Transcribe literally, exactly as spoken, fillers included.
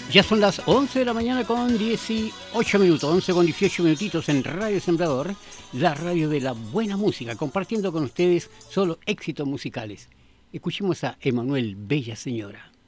Ya son las once de la mañana con dieciocho minutos, once con dieciocho minutitos en Radio Sembrador, la radio de la buena música, compartiendo con ustedes solo éxitos musicales. Escuchemos a Emanuel Bella Señora.